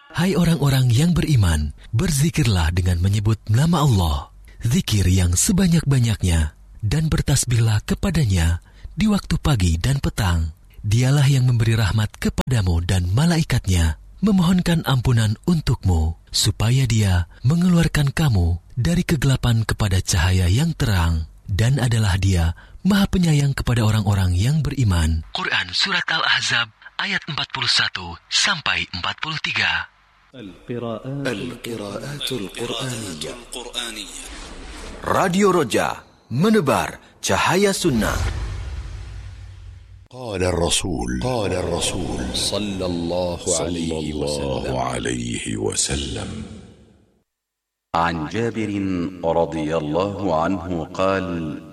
Hai orang-orang yang beriman, berzikirlah dengan menyebut nama Allah, zikir yang sebanyak-banyaknya, dan bertasbihlah kepadanya di waktu pagi dan petang. Dialah yang memberi rahmat kepadamu dan malaikatnya, memohonkan ampunan untukmu, supaya Dia mengeluarkan kamu dari kegelapan kepada cahaya yang terang, dan adalah Dia Maha Penyayang kepada orang-orang yang beriman. Quran Surat Al-Ahzab ayat 41 sampai 43. Al-Qiraatul Qur'aniyah. Radio Roja, menebar cahaya sunnah. قال الرسول صلى الله عليه وسلم عن جابر رضي الله عنه قال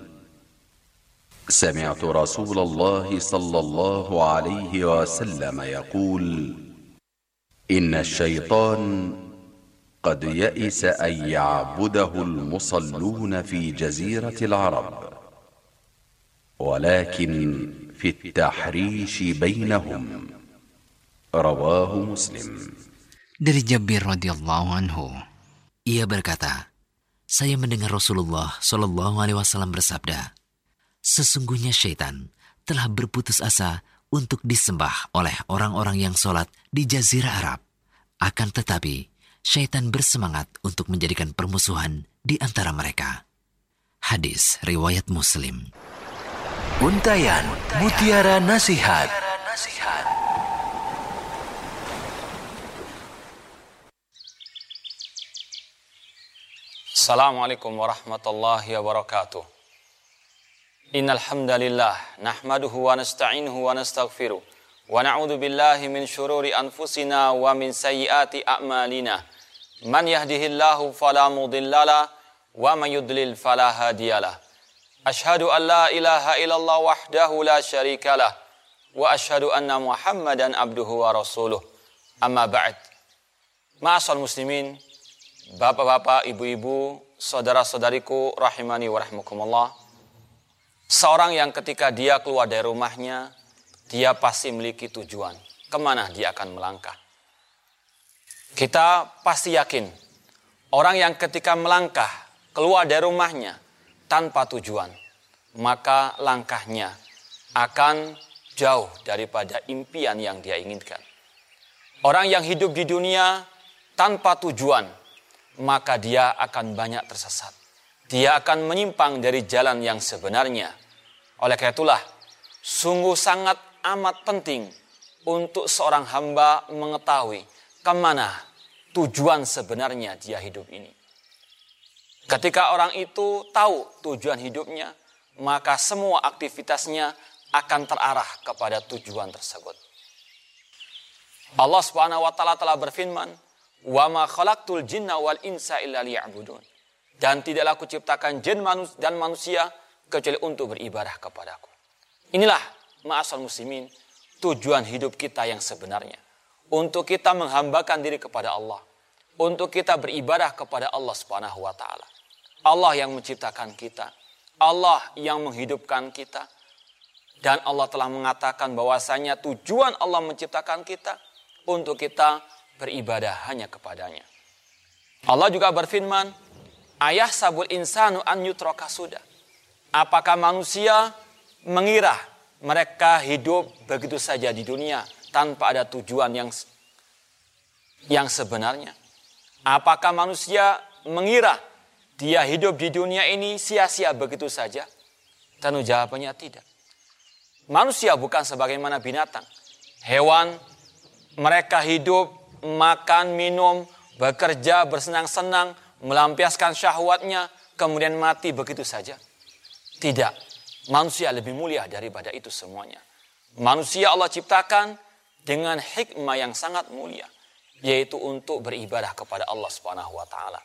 سمعت رسول الله صلى الله عليه وسلم يقول إن الشيطان قد يئس أن يعبده المصلون في جزيرة العرب ولكن في التحريش بينهم رواه مسلم. Dari Jabir radhiyallahu anhu, ia berkata, saya mendengar Rasulullah Shallallahu alaihi wasallam bersabda, sesungguhnya syaitan telah berputus asa untuk disembah oleh orang-orang yang sholat di Jazirah Arab. Akan tetapi, syaitan bersemangat untuk menjadikan permusuhan di antara mereka. Hadis riwayat Muslim. Untayan Mutiara Nasihat. Assalamualaikum warahmatullahi wabarakatuh. Innal hamdalillah nahmaduhu wa nasta'inuhu wa nastaghfiruh wa na'udzu billahi min syururi anfusina wa min sayyiati a'malina. Man yahdihillahu fala mudhillalah wa man yudlil fala hadiyalah. Ashhadu an la ilaha illallah wahdahu la syarikalah wa ashhadu anna Muhammadan abduhu wa rasuluh. Amma ba'd. Ma'asal muslimin, bapak-bapak, ibu-ibu, saudara-saudariku rahimani wa rahmukumullah. Seorang yang ketika dia keluar dari rumahnya, dia pasti memiliki tujuan kemana dia akan melangkah. Kita pasti yakin orang yang ketika melangkah keluar dari rumahnya tanpa tujuan, maka langkahnya akan jauh daripada impian yang dia inginkan. Orang yang hidup di dunia tanpa tujuan, maka dia akan banyak tersesat. Dia akan menyimpang dari jalan yang sebenarnya. Oleh karena itulah, sungguh sangat amat penting untuk seorang hamba mengetahui kemana tujuan sebenarnya dia hidup ini. Ketika orang itu tahu tujuan hidupnya, maka semua aktivitasnya akan terarah kepada tujuan tersebut. Allah Subhanahu wa taala telah berfirman, "Wa ma khalaqtul jinna wal insa illa liya'budun." Dan tidaklah aku ciptakan jin dan manusia kecuali untuk beribadah kepadaku. Inilah ma'asal muslimin, tujuan hidup kita yang sebenarnya. Untuk kita menghambakan diri kepada Allah. Untuk kita beribadah kepada Allah Subhanahu wa taala. Allah yang menciptakan kita. Allah yang menghidupkan kita. Dan Allah telah mengatakan bahwasanya tujuan Allah menciptakan kita untuk kita beribadah hanya kepadanya. Allah juga berfirman, ayah sabul insanu an yutraka sudah. Apakah manusia mengira mereka hidup begitu saja di dunia tanpa ada tujuan yang sebenarnya? Apakah manusia mengira dia hidup di dunia ini sia-sia begitu saja? Tentu jawabannya tidak. Manusia bukan sebagaimana binatang. Hewan, mereka hidup, makan, minum, bekerja, bersenang-senang, melampiaskan syahwatnya, kemudian mati begitu saja. Tidak. Manusia lebih mulia daripada itu semuanya. Manusia Allah ciptakan dengan hikmah yang sangat mulia, yaitu untuk beribadah kepada Allah Subhanahu wa taala.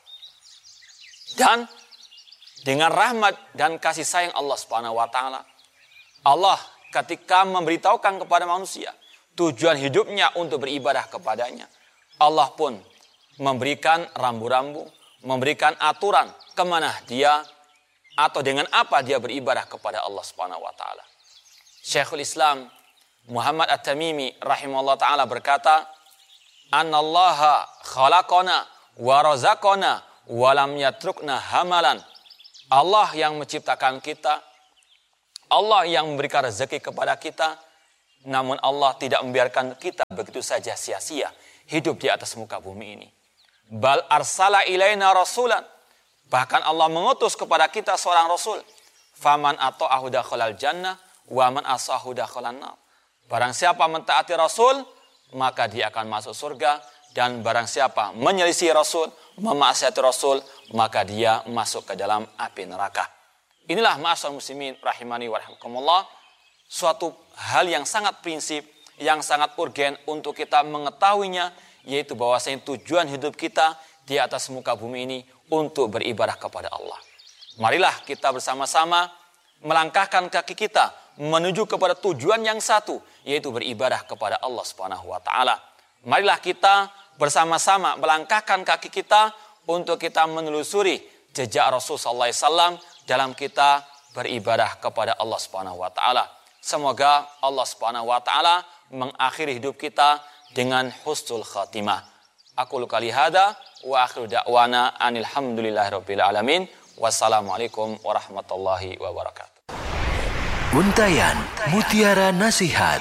Dan dengan rahmat dan kasih sayang Allah Subhanahu wa taala, Allah ketika memberitahukan kepada manusia tujuan hidupnya untuk beribadah kepadanya, Allah pun memberikan rambu-rambu, memberikan aturan kemana dia atau dengan apa dia beribadah kepada Allah Subhanahu wa taala. Syekhul Islam Muhammad At-Tamimi rahimahullah taala berkata, Anallaha khalaqana wa razaqana wa lam yatrukna hamalan. Allah yang menciptakan kita, Allah yang memberikan rezeki kepada kita, namun Allah tidak membiarkan kita begitu saja sia-sia hidup di atas muka bumi ini. Bal arsala ilaina rasulan. Bahkan Allah mengutus kepada kita seorang rasul. Faman ata'ahu dakhalal jannah wa man asahu dakhalan nar. Barang siapa mentaati rasul, maka dia akan masuk surga, dan barang siapa menyelisih rasul, memaksiati rasul, maka dia masuk ke dalam api neraka. Inilah ma'asyiral muslimin rahimani wa rahimakumullah, suatu hal yang sangat prinsip, yang sangat urgen untuk kita mengetahuinya, yaitu bahwasanya tujuan hidup kita di atas muka bumi ini untuk beribadah kepada Allah. Marilah kita bersama-sama melangkahkan kaki kita menuju kepada tujuan yang satu, yaitu beribadah kepada Allah Subhanahu wa taala. Marilah kita bersama-sama melangkahkan kaki kita untuk kita menelusuri jejak Rasul sallallahu alaihi wasallam dalam kita beribadah kepada Allah Subhanahu wa taala. Semoga Allah Subhanahu wa taala mengakhiri hidup kita dengan husnul khatimah. Aku lukali hada wa akhiru da'wana anil hamdulillahirabbil alamin. Wassalamualaikum warahmatullahi wabarakatuh. Untayan Mutiara Nasihat.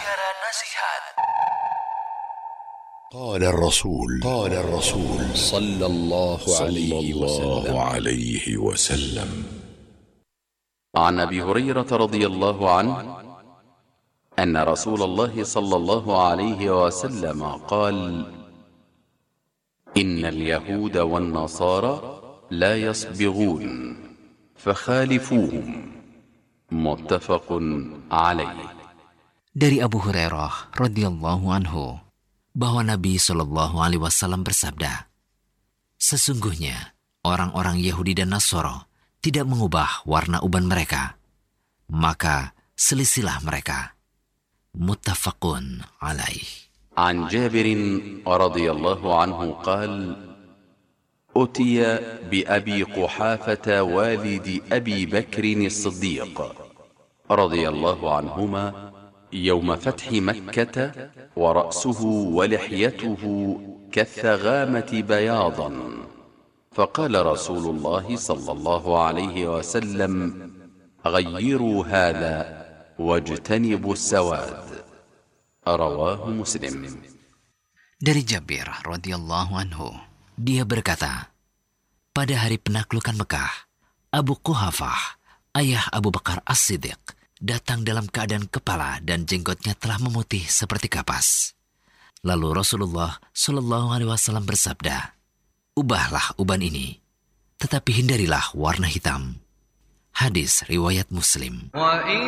قال الرسول صلى الله عليه وسلم عن أبي هريرة رضي الله عنه أن رسول الله صلى الله عليه وسلم قال: إن اليهود والنصارى لا يصبغون فخالفوهم. متفق عليه. Dari Abu Hurairah radhiyallahu anhu bahwa Nabi Shallallahu alaihi wasallam bersabda, sesungguhnya orang-orang Yahudi dan Nasara tidak mengubah warna uban mereka, maka selisilah mereka. Muttafaqun alaih. عن جابر رضي الله عنه قال: أتي بأبي قحافة والد أبي بكر الصديق رضي الله عنهما يوم فتح مكة ورأسه ولحيته كالثغامة بياضا، فقال رسول الله صلى الله عليه وسلم: غيروا هذا واجتنبوا السواد. رواه مسلم. Dari Jabir radhiyallahu anhu, dia berkata, pada hari penaklukan Mekah, Abu Quhafah, ayah Abu Bakar As-Siddiq, datang dalam keadaan kepala dan jenggotnya telah memutih seperti kapas. Lalu Rasulullah Shallallahu alaihi wasallam bersabda, ubahlah uban ini, tetapi hindarilah warna hitam. Hadis riwayat Muslim.